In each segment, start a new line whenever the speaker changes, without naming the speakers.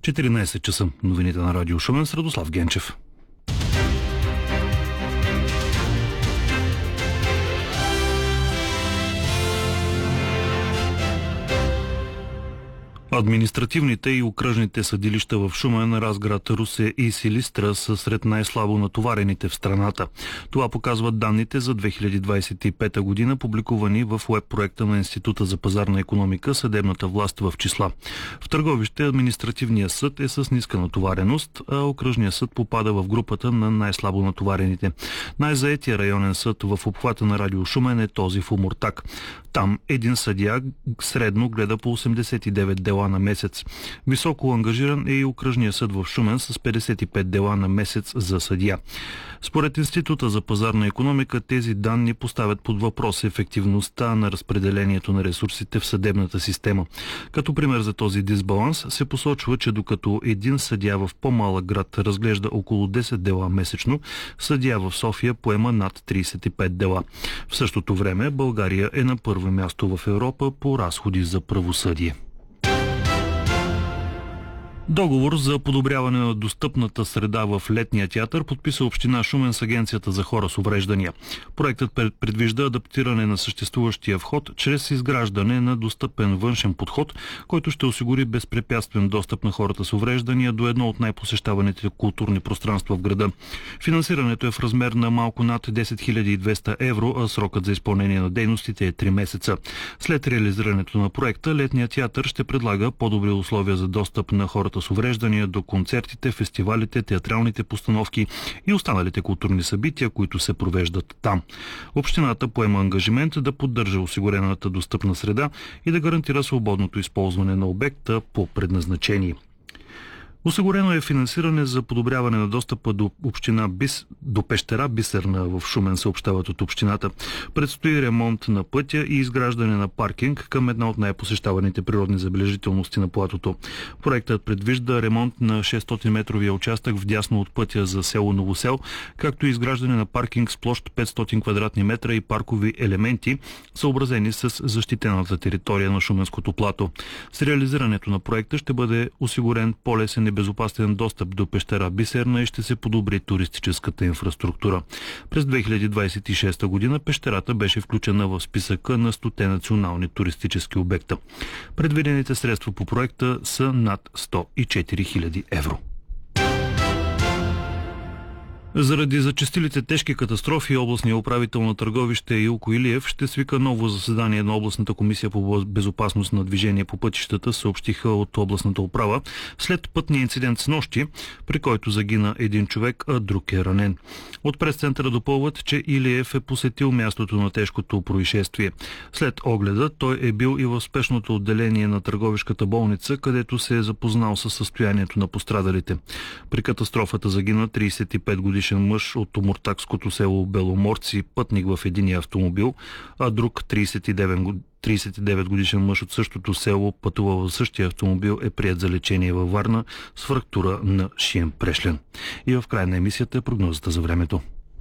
14 часа. Новините на Радио Шумен с Радослав Генчев. Административните и окръжните съдилища в Шумен, Разград, Русе и Силистра са сред най-слабо натоварените в страната. Това показват данните за 2025 година, публикувани в уеб-проекта на Института за пазарна икономика "Съдебната власт в числа". В Търговище административният съд е с ниска натовареност, а окръжният съд попада в групата на най-слабо натоварените. Най-заетия районен съд в обхвата на Радио Шумен е този в Омуртаг. Там един съдия средно гледа по 89 дела на месец. Високо ангажиран е и окръжният съд в Шумен с 55 дела на месец за съдия. Според Института за пазарна икономика, тези данни поставят под въпрос ефективността на разпределението на ресурсите в съдебната система. Като пример за този дисбаланс се посочва, че докато един съдия в по-малък град разглежда около 10 дела месечно, съдия в София поема над 35 дела. В същото време България е на първо място в Европа по разходи за правосъдие. Договор за подобряване на достъпната среда в летния театър подписа община Шумен с Агенцията за хора с увреждания. Проектът предвижда адаптиране на съществуващия вход чрез изграждане на достъпен външен подход, който ще осигури безпрепятствен достъп на хората с увреждания до едно от най-посещаваните културни пространства в града. Финансирането е в размер на малко над 10 200 евро, а срокът за изпълнение на дейностите е 3 месеца. След реализирането на проекта, летният театър ще предлага по-добри условия за достъп на хората с увреждания до концертите, фестивалите, театралните постановки и останалите културни събития, които се провеждат там. Общината поема ангажимент да поддържа осигурената достъпна среда и да гарантира свободното използване на обекта по предназначение. Осигурено е финансиране за подобряване на достъпа до пещера Бисерна в Шумен, съобщават от общината. Предстои ремонт на пътя и изграждане на паркинг към една от най-посещаваните природни забележителности на платото. Проектът предвижда ремонт на 600-метровия участък вдясно от пътя за село Новосел, както и изграждане на паркинг с площ 500 квадратни метра и паркови елементи, съобразени с защитената територия на Шуменското плато. С реализирането на проекта ще бъде осигурен по-лесен и безопасен достъп до пещера Бисерна и ще се подобри туристическата инфраструктура. През 2026 година пещерата беше включена в списъка на 100 национални туристически обекта. Предвидените средства по проекта са над 104 000 евро. Заради зачестилите тежки катастрофи, областният управител на Търговище Илко Илиев ще свика ново заседание на областната комисия по безопасност на движение по пътищата, съобщиха от областната управа, след пътния инцидент с нощи, при който загина един човек, а друг е ранен. От пресцентъра допълват, че Илиев е посетил мястото на тежкото происшествие. След огледа той е бил и в спешното отделение на Търговишката болница, където се е запознал със състоянието на пострадалите. При катастрофата загина 35 годишен мъж от омуртагското село Беломорци, пътник в единия автомобил, а друг 39 годишен мъж от същото село, пътувал в същия автомобил, е приет за лечение във Варна с фрактура на шиен прешлен. И в края на емисията е прогнозата за времето.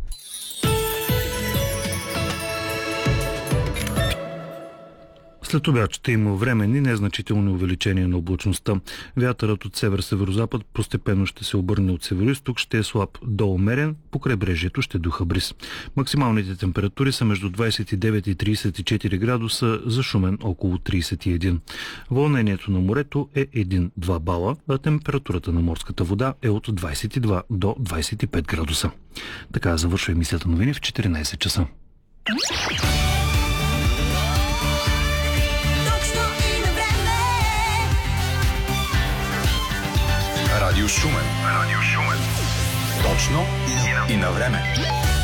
След обяд ще има временни незначителни увеличения на облачността. Вятърът от север-северозапад постепенно ще се обърне от североизток, ще е слаб до умерен, по крайбрежието ще духа бриз. Максималните температури са между 29 и 34 градуса, за Шумен около 31. Вълнението на морето е 1-2 бала, а температурата на морската вода е от 22 до 25 градуса. Така завършва емисията новини в 14 часа.
Радио Шумен. Точно и на време.